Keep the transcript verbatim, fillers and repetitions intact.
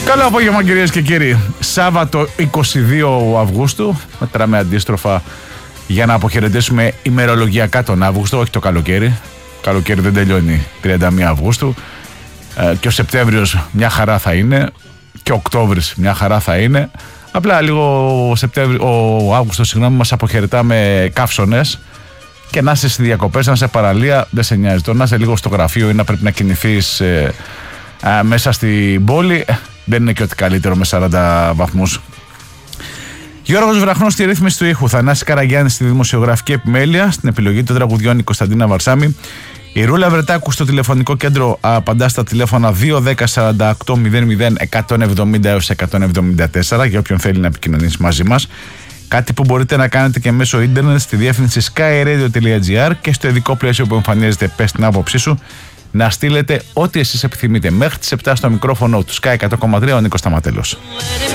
Καλό απόγευμα κυρίες και κύριοι. Σάββατο είκοσι δύο Αυγούστου. Μετράμε αντίστροφα για να αποχαιρετήσουμε ημερολογιακά τον Αύγουστο, όχι το καλοκαίρι. Καλοκαίρι δεν τελειώνει τριάντα μία Αυγούστου. Ε, και ο Σεπτέμβριος μια χαρά θα είναι. Και ο Οκτώβρης μια χαρά θα είναι. Απλά λίγο ο, Σεπτέμβρη, ο Αύγουστος συγγνώμη, μας αποχαιρετά με καύσονες. Και να είσαι στις διακοπές, να είσαι παραλία, δεν σε νοιάζει. Το να είσαι λίγο στο γραφείο ή να πρέπει να κινηθείς ε, ε, μέσα στην πόλη, ε, δεν είναι και ό,τι καλύτερο με σαράντα βαθμούς. Γιώργος Βραχνός στη ρύθμιση του ήχου, Θανάσης Καραγιάννης στη δημοσιογραφική επιμέλεια, στην επιλογή των τραγουδιών η Κωνσταντίνα Βαρσάμη. Η Ρούλα Βρετάκου στο τηλεφωνικό κέντρο απαντά στα τηλέφωνα δύο δέκα σαράντα οκτώ μηδέν μηδέν εκατόν εβδομήντα έως εκατόν εβδομήντα τέσσερα για όποιον θέλει να επικοινωνήσει μαζί μας. Κάτι που μπορείτε να κάνετε και μέσω ίντερνετ στη διεύθυνση skyradio τελεία gr και στο ειδικό πλαίσιο που εμφανίζεται πες την άποψή σου να στείλετε ό,τι εσείς επιθυμείτε. Μέχρι τις επτά στο μικρόφωνο του Sky εκατό κόμμα τρία ο Νίκος Σταματέλος.